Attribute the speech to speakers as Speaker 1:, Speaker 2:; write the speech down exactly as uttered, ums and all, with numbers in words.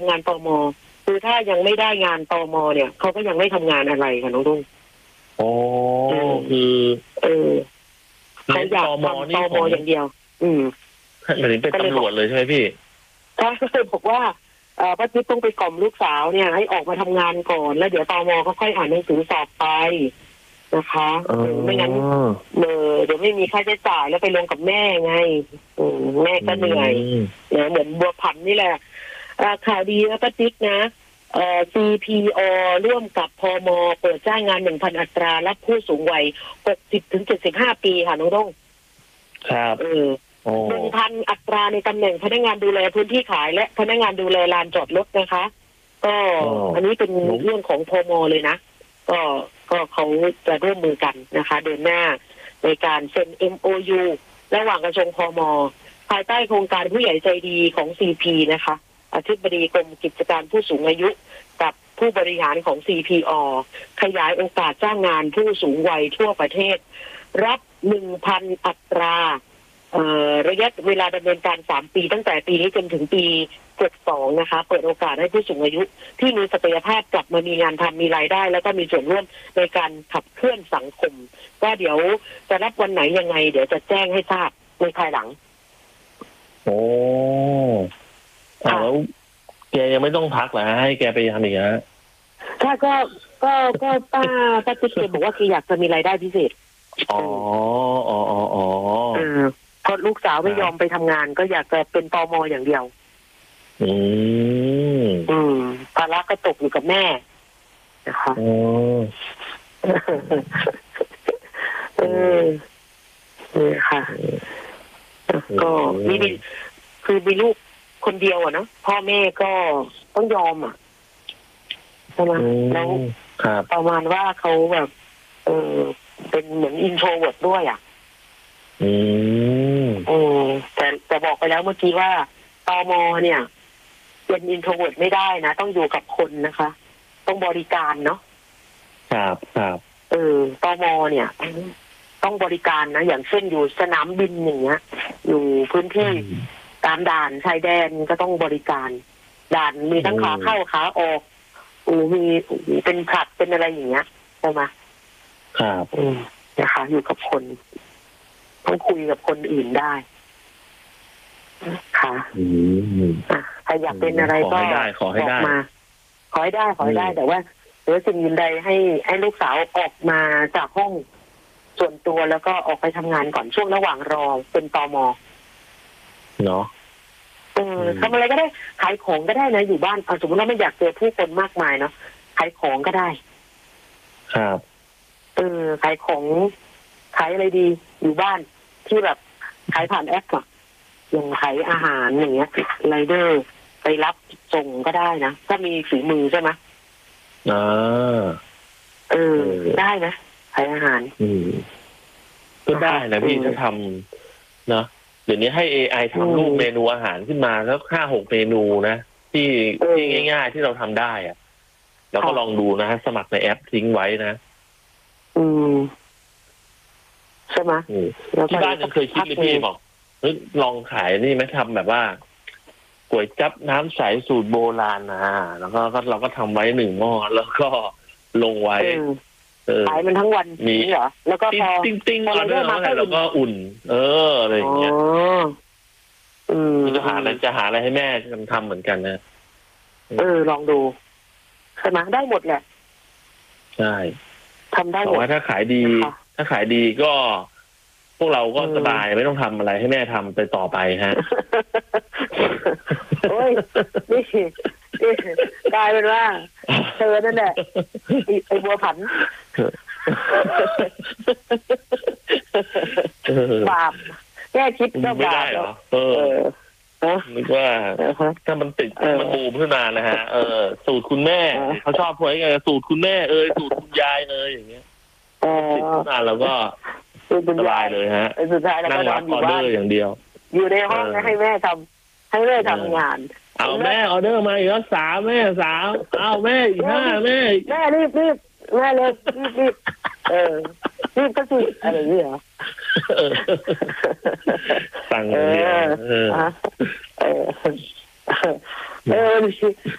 Speaker 1: ำงานตม.คือถ้ายังไม่ได้งานตม.เนี่ยเขาก็ยังไม่ทำงานอะไรค่ะน้องดุ้ง
Speaker 2: โอ้คือ
Speaker 1: เออเขาอยากทำตม.อย่างเดียว อืม
Speaker 2: หมายถึงเป็นตำรวจเลยใช่ไหมพี่
Speaker 1: ใช่ก็เลยบอกว่าเอ่อป้าจิ๊บต้องไปกล่อมลูกสาวเนี่ยให้ออกมาทำงานก่อนแล้วเดี๋ยวตม.ก็ค่อยอ่านหนังสือสอบไปนะคะไม่งั้นเออเดี๋ยวไม่มีค่าใช้จ่ายแล้วไปลงกับแม่ไงแม่ก็เหนื่อยนะเหมือนบัวผันนี่แหละข่าวดีนะป้าจิ๊บนะเอ่อ ซี พี อ ร่วมกับพม.เปิดจ้างงาน หนึ่งพัน อัตรารับผู้สูงวัย หกสิบถึงเจ็ดสิบห้า ปีค่ะน้องด้ง
Speaker 2: ครับ
Speaker 1: เออหนึ่งพัน อัตราในตำแหน่งพนักงานดูแลพื้นที่ขายและพนักงานดูแลลานจอดรถนะคะก็อันนี้เป็นเรื่องของพม.เลยนะก็ก็เขาจะร่วมมือกันนะคะเดินหน้าในการเซ็น เอ็ม โอ ยู ระหว่างกระทรวงพม.ภายใต้โครงการผู้ใหญ่ใจดีของ ซี พี นะคะอธิบดีกรมกิจการผู้สูงอายุกับผู้บริหารของ ซี พี อ ขยายโอกาสจ้างงานผู้สูงวัยทั่วประเทศรับ หนึ่งพัน อัตราระยะเวลาดำเนินการสามปีตั้งแต่ปีนี้จนถึงปีหกสิบสองนะคะเปิดโอกาสให้ผู้สูงอายุที่มีศักยภาพกลับมามีงานทำมีรายได้แล้วก็มีส่วนร่วมในการขับเคลื่อนสังคมก็เดี๋ยวจะรับวันไหนยังไงเดี๋ยวจะแจ้งให้ทราบในภายหลัง
Speaker 2: โอ้แล้วแกยังไม่ต้องพักเหรอฮะให้แกไปทำอีกฮะ
Speaker 1: ถ้าก็ก็ก็ป้าป้าจิ๊บบอกว่าคืออยากจะมีรายได้พิเศษ
Speaker 2: อ๋ออ๋ออ๋ออ๋อ
Speaker 1: เพราะลูกสาวไม่ยอมไปทำงานก็อยากจะเป็นตม.อย่างเดียว
Speaker 2: อืม
Speaker 1: อืมภาระก็ตกอยู่กับแม่นะคะ
Speaker 2: อ๋อ
Speaker 1: เออนี่ค่ะก็มีคือมีลูกคนเดียวอ่ะเนาะพ่อแม่ก็ต้องยอมอ่ะใช่ไหมแล้วประมาณว่าเขาแบบเออเป็นเหมือนอินโทรเวิร์ตด้วยอ่ะ
Speaker 2: อืม
Speaker 1: อืมแต่แต่บอกไปแล้วเมื่อกี้ว่าตม.เนี่ยเป็นอินโทรเวิร์ตไม่ได้นะต้องอยู่กับคนนะคะต้องบริการเนาะ
Speaker 2: ครับครับ
Speaker 1: เออตม.เนี่ยต้องบริการนะอย่างเช่นอยู่สนามบินอย่างเงี้ยอยู่พื้นที่ตามด่านชายแดนก็ต้องบริการด่านมีทั้งขาเข้าขาออกอูมีเป็นผลัดเป็นอะไรอย่างเงี้ยใช่ไหม
Speaker 2: ครับ
Speaker 1: อืมนะคะอยู่กับคนต้องคุยกับคนอื่นได้ค่ะ
Speaker 2: อืม
Speaker 1: ใครอยากเป็นอะไรก็บอกมาขอให้ได้ขอให้ได้แต่ว่าหรือสิ่งอื่นใดให้ให้ลูกสาวออกมาจากห้องส่วนตัวแล้วก็ออกไปทำงานก่อนช่วงระหว่างรอเป็นตม.
Speaker 2: เนาะ
Speaker 1: เออทำอะไรก็ได้ขายของก็ได้นะอยู่บ้านเอาสมมติว่าไม่อยากเจอผู้คนมากมายเนาะขายของก็ได้
Speaker 2: ครับ
Speaker 1: เออขายของขายอะไรดีอยู่บ้านที่แบบขายผ่านแอปอะอย่างขายอาหารอย่างเงี้ยไรเดอร์ไปรับส่งก็ได้นะถ้ามีฝีมือใช่ไหม
Speaker 2: อ่า
Speaker 1: เออได้นะขายอาหาร
Speaker 2: อืมก็ได้นะพี่ถ้าทำนะเดี๋ยวนี้ให้ เอ ไอ ทำรูปเมนูอาหารขึ้นมาแล้วห้าหกเมนูนะที่ที่ง่ายๆที่เราทำได้อะแล้วก็ลองดูนะฮะสมัครในแอปทิ้งไว้นะ
Speaker 1: อืมใช่ไหม
Speaker 2: ที่บ้านยังเคยคิดเลยพี่บอกเฮ้ยลองขายนี่ไหมทำแบบว่าก๋วยจั๊บน้ำใสสูตรโบราณนะแล้วก็เราก็ทำไว้หนึ่งหม้อแล้วก็ลงไว้
Speaker 1: ขายมันทั้งวันนี้เหรอแล้วก็พอ
Speaker 2: ติ้งติ้งออเดอร์มาแล้วก็อุ่นเอออะไรอย่างเงี้ย
Speaker 1: อืม
Speaker 2: จะหาอะไรจะหาอะไรให้แม่ทำเหมือนกันนะ
Speaker 1: เออลองดูใช่ไหมได้หมดแหละ
Speaker 2: ใช่
Speaker 1: ทำได้หมด
Speaker 2: แต่ว่าถ้าขายดีถ้าขายดีก็พวกเราก็สบายไม่ต้องทำอะไรให้แม่ทำไปต่อไปฮะ
Speaker 1: โอ้ยนี่นี่กลายเป็นว่าเธอนั่นแหละไอ้บัวผันบาปแค่คิดก็บาปแล้ว
Speaker 2: เออนึกว่าถ้ามันติดมันบูมขึ้นมานะฮะเออสูตรคุณแม่เขาชอบพูดไงสูตรคุณแม่เอ่ยสูตรคุณยายเอ่ยอย่างเงี้ยติดขึ้นมาแล้วก็สบายเลยฮะนั่งรับออเดอร์อย่างเดียว
Speaker 1: อยู่ในห้องให้แม่ทำให้แม่ทำงาน
Speaker 2: เอาแม่ออเดอร์มาอีกแล้วสามแม่สามเอาแม่อีกห้าแม่
Speaker 1: แม่รีบรีบแม่เร็วรีบรีบเออรีบก็สิอะไรอย่างเงี้ย
Speaker 2: สั่งเดียวเออ
Speaker 1: เออเออ